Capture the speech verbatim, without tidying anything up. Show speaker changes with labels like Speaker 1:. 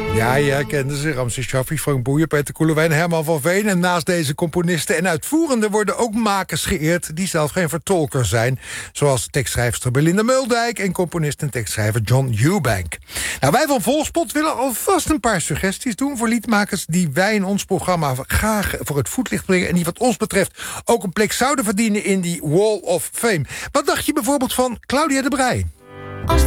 Speaker 1: Ja, je herkende ze. Ramses Shaffi, Frank Boeien, Peter Koelewijn, Herman van Veen. En naast deze componisten en uitvoerenden worden ook makers geëerd die zelf geen vertolker zijn. Zoals tekstschrijfster Belinda Muldijk en componist en tekstschrijver John Eubank. Nou, wij van Volkspot willen alvast een paar suggesties doen voor liedmakers die wij in ons programma graag voor het voetlicht brengen en die wat ons betreft ook een plek zouden verdienen in die Wall of Fame. Wat dacht je bijvoorbeeld van Claudia de Breij?